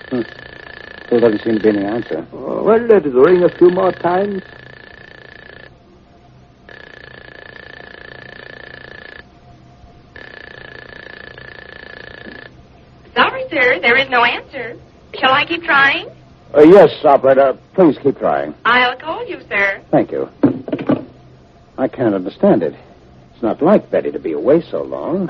Still doesn't seem to be any answer. Oh, well, let it ring a few more times. Sorry, sir. There is no answer. Shall I keep trying? Yes, operator. Please keep trying. I'll call you, sir. Thank you. I can't understand it. It's not like Betty to be away so long.